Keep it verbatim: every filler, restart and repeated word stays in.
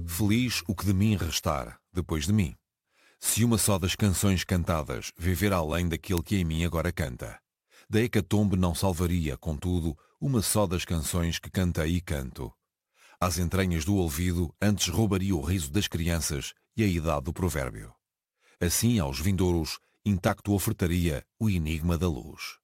Feliz o que de mim restar, depois de mim. Se uma só das canções cantadas viver além daquele que em mim agora canta. Da hecatombe não salvaria, contudo, uma só das canções que cantei e canto. Às entranhas do ouvido, antes roubaria o riso das crianças e a idade do provérbio. Assim, aos vindouros, intacto ofertaria o enigma da luz.